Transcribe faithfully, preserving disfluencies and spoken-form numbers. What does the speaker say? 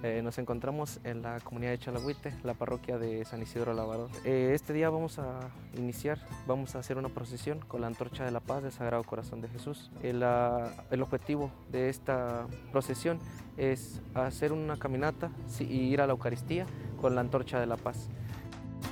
Eh, nos encontramos en la comunidad de Chalagüite, la parroquia de San Isidro Labrador. Eh, este día vamos a iniciar, vamos a hacer una procesión con la antorcha de la paz del Sagrado Corazón de Jesús. El, uh, el objetivo de esta procesión es hacer una caminata y ir a la Eucaristía con la antorcha de la paz.